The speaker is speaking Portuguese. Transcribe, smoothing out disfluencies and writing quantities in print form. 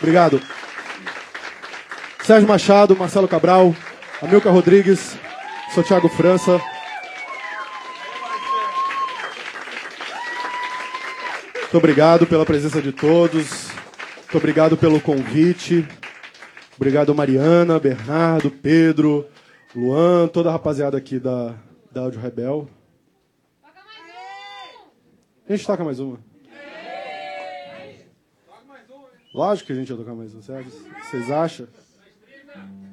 Obrigado. Sérgio Machado, Marcelo Cabral, Amilcar Rodrigues, sou Thiago França. Muito obrigado pela presença de todos. Muito obrigado pelo convite. Obrigado, Mariana, Bernardo, Pedro, Luan, toda a rapaziada aqui da Áudio Rebel. A gente toca mais uma. Lógico que a gente ia tocar mais uma, sério. Vocês acham?